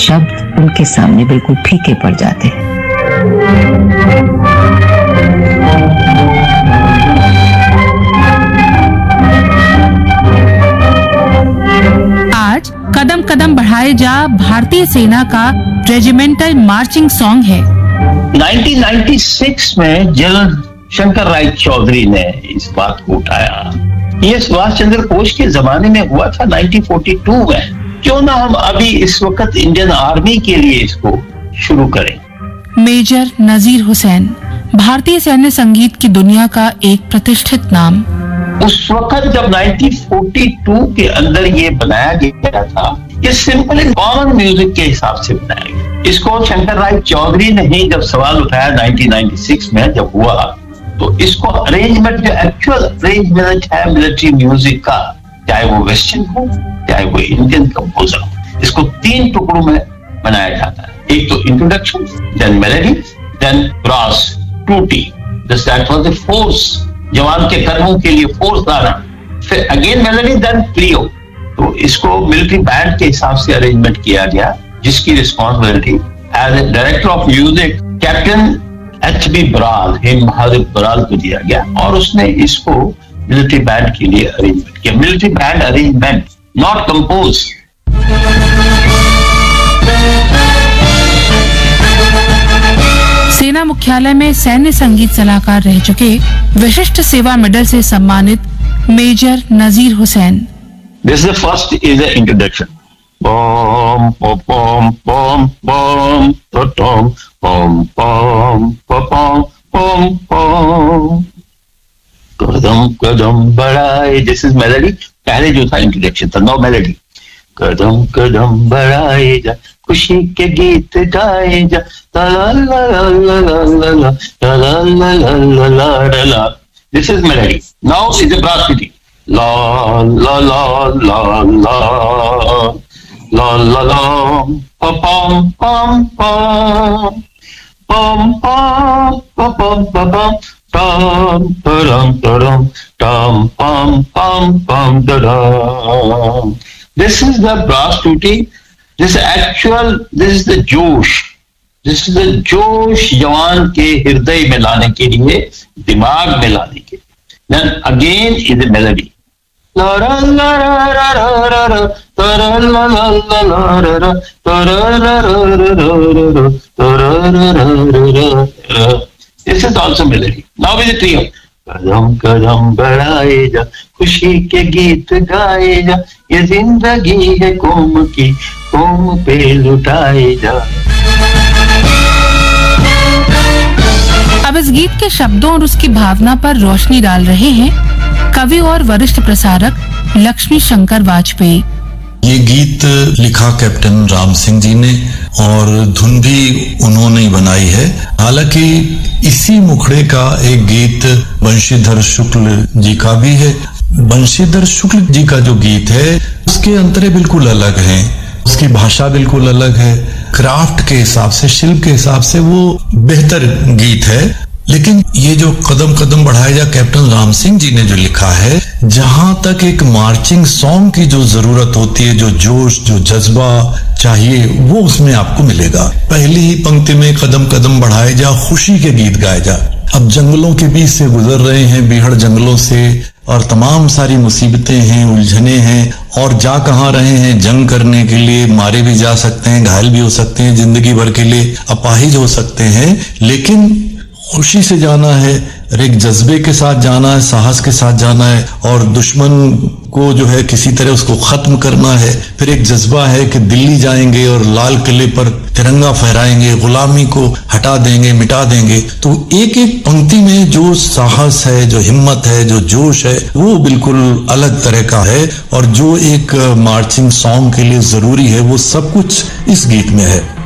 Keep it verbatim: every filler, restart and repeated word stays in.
शब्द उनके सामने बिल्कुल फीके पड़ जाते हैं। आज कदम कदम बढ़ाए जा भारतीय सेना का रेजिमेंटल मार्चिंग सॉन्ग है। नाइनटीन नाइंटी सिक्स में जनरल शंकर राय चौधरी ने इस बात को उठाया। ये सुभाष चंद्र बोस के जमाने में हुआ था नाइनटीन फोर्टी टू में। क्यों ना हम अभी इस वक्त इंडियन आर्मी के लिए इसको शुरू करें। मेजर नजीर हुसैन भारतीय सैन्य संगीत की दुनिया का एक प्रतिष्ठित नाम। उस वक्त जब नाइनटीन फोर्टी टू के अंदर ये बनाया गया था, ये सिंपल एंड कॉमन म्यूजिक के हिसाब से बनाया गया। इसको शंकर राय चौधरी ने ही जब सवाल उठाया नाइनटीन नाइंटी सिक्स में जब हुआ, तो इसको अरेंजमेंट जो एक्चुअल अरेंजमेंट है मिलिट्री म्यूजिक का, चाहे वो वेस्टर्न हो चाहे वो इंडियन कंपोजर हो, इसको तीन टुकड़ों में बनाया जाता है। एक तो introduction, then melody, then brass टूटी, दैट वाज द फोर्स, जवान के कर्मों के लिए फोर्स लाना, फिर अगेन मेलोडी, देन ट्रियो। तो इसको मिलिट्री बैंड के हिसाब से अरेंजमेंट किया गया, जिसकी responsibility as a director of music captain H B Baral, हेम महादेव बराल को दिया गया, और उसने इसको मिलिट्री बैंड के लिए अरेंजमेंट किया। Military band arrangement, not compose. सेना मुख्यालय में सैन्य संगीत सलाहकार रह चुके विशिष्ट सेवा मेडल से सम्मानित major Nazir Hussain. This is the first is the introduction. Bom pom pom pom pom tom pom pom pom pom pom कदम कदम बढ़ाए, this is melody। पहले जो था इंट्रोडक्शन था, नो मेलोडी। कदम कदम बढ़ाए जा, खुशी के गीत गाए जा, ला ला ला ला ला ला ला ला ला ला ला। This is melody. Now is the brass beat. La la la la la la la la pom pom pom pom pom pom pom pom tam tam tam tam pom pom pom tam. This is the brass tutti. This is actual. This is the जोश. This is the जोश जवान के हृदय में लाने के लिए, दिमाग में लाने के लिए. Then again is the melody. La la la la la la la la la la la la la. This is also melody. Now is the trio. कदम कदम बढ़ाए जा, खुशी के गीत गाए जा, ये जिंदगी है कौम की, कौम पे लुटाए जा। अब इस गीत के शब्दों और उसकी भावना पर रोशनी डाल रहे हैं कवि और वरिष्ठ प्रसारक लक्ष्मी शंकर वाजपेयी। ये गीत लिखा कैप्टन राम सिंह जी ने और धुन भी उन्होंने बनाई है। हालांकि इसी मुखड़े का एक गीत बंशीधर शुक्ल जी का भी है। बंशीधर शुक्ल जी का जो गीत है उसके अंतरे बिल्कुल अलग हैं, उसकी भाषा बिल्कुल अलग है, क्राफ्ट के हिसाब से, शिल्प के हिसाब से वो बेहतर गीत है। लेकिन ये जो कदम कदम बढ़ाए जा कैप्टन राम सिंह जी ने जो लिखा है, जहां तक एक मार्चिंग सॉन्ग की जो जरूरत होती है, जो जोश जो जज्बा चाहिए, वो उसमें आपको मिलेगा। पहली ही पंक्ति में कदम कदम बढ़ाए जा, खुशी के गीत गाए जा। अब जंगलों के बीच से गुजर रहे हैं, बीहड़ जंगलों से, और तमाम सारी मुसीबतें हैं, उलझने हैं, और जा कहाँ रहे हैं, जंग करने के लिए, मारे भी जा सकते हैं, घायल भी हो सकते हैं, जिंदगी भर के लिए अपाहिज हो सकते हैं, लेकिन खुशी से जाना है, एक जज्बे के साथ जाना है, साहस के साथ जाना है, और दुश्मन को जो है किसी तरह उसको खत्म करना है। फिर एक जज्बा है कि दिल्ली जाएंगे और लाल किले पर तिरंगा फहराएंगे, गुलामी को हटा देंगे, मिटा देंगे। तो एक एक पंक्ति में जो साहस है, जो हिम्मत है, जो जोश है, वो बिल्कुल अलग तरह का है, और जो एक मार्चिंग सॉन्ग के लिए जरूरी है वो सब कुछ इस गीत में है।